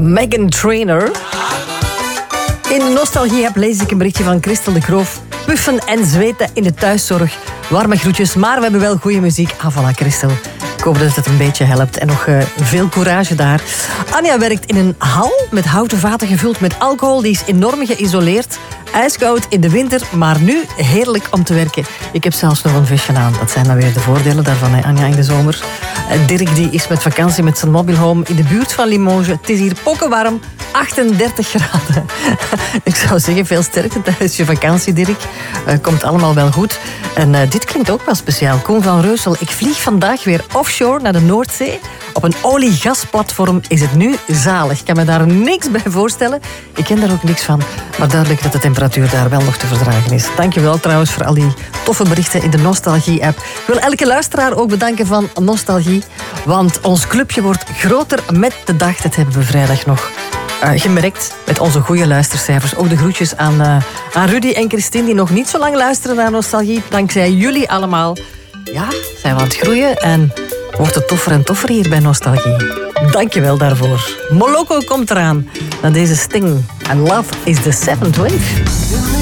Meghan Trainor. In Nostalgie heb lees ik een berichtje van Christel de Groof. Puffen en zweten in de thuiszorg. Warme groetjes, maar we hebben wel goede muziek. Ah, voilà, Christel. Ik hoop dat het een beetje helpt. En nog veel courage daar. Anja werkt in een hal met houten vaten gevuld met alcohol. Die is enorm geïsoleerd. Ijskoud in de winter, maar nu heerlijk om te werken. Ik heb zelfs nog een visje aan. Dat zijn dan weer de voordelen daarvan, hè, Anja, in de zomer. Dirk die is met vakantie met zijn mobile home in de buurt van Limoges. Het is hier pokkenwarm, 38 graden. Ik zou zeggen, veel sterkte tijdens je vakantie, Dirk. Komt allemaal wel goed. En dit klinkt ook wel speciaal. Koen van Reusel, ik vlieg vandaag weer offshore naar de Noordzee. Op een olie-gasplatform is het nu zalig. Ik kan me daar niks bij voorstellen. Ik ken daar ook niks van. Maar duidelijk dat de temperatuur daar wel nog te verdragen is. Dankjewel trouwens voor al die toffe berichten in de Nostalgie-app. Ik wil elke luisteraar ook bedanken van Nostalgie. Want ons clubje wordt groter met de dag. Dat hebben we vrijdag nog gemerkt met onze goede luistercijfers. Ook de groetjes aan Rudy en Christine die nog niet zo lang luisteren naar Nostalgie. Dankzij jullie allemaal. Ja, zijn we aan het groeien en wordt het toffer en toffer hier bij Nostalgie. Dankjewel daarvoor. Moloko komt eraan naar deze Sting. And Love is the Seventh Wave.